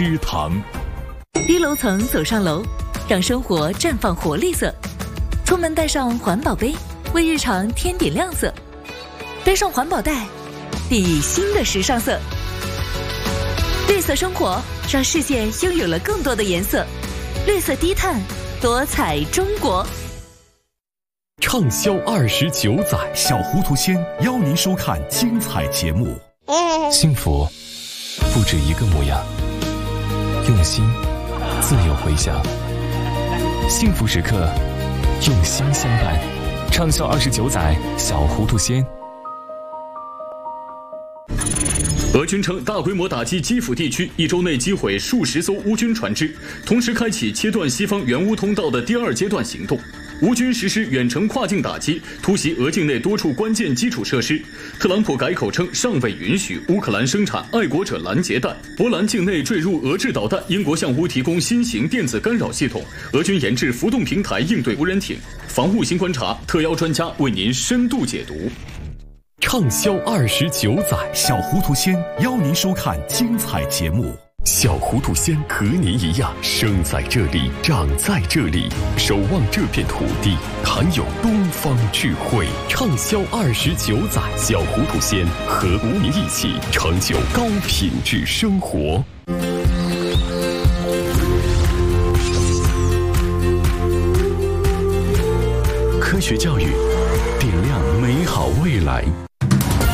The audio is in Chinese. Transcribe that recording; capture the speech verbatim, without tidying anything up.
吃糖。 低楼层走上楼，让生活绽放活力色。出门带上环保杯，为日常添点亮色。背上环保袋，砥砺新的时尚色。绿色生活，让世界拥有了更多的颜色。绿色低碳，多彩中国。 畅销二十九载，小糊涂仙邀您收看精彩节目。 幸福不止一个模样，用心自有回响。幸福时刻，用心相伴。畅销二十九载，小糊涂仙。 俄军称大规模打击基辅地区，一周内击毁数十艘乌军船只，同时开启切断西方援乌通道的第二阶段行动。乌军实施远程跨境打击，突袭俄境内多处关键基础设施。特朗普改口称尚未允许乌克兰生产爱国者拦截弹。波兰境内坠入俄制导弹，英国向乌提供新型电子干扰系统。俄军研制浮动平台应对无人艇。防务新观察，特邀专家为您深度解读。 畅销二十九载，小糊涂仙邀您收看精彩节目。小糊涂仙和您一样，生在这里，长在这里，守望这片土地，含有东方智慧。畅销二十九载，小糊涂仙和您一起成就高品质生活。科学教育，点亮美好未来。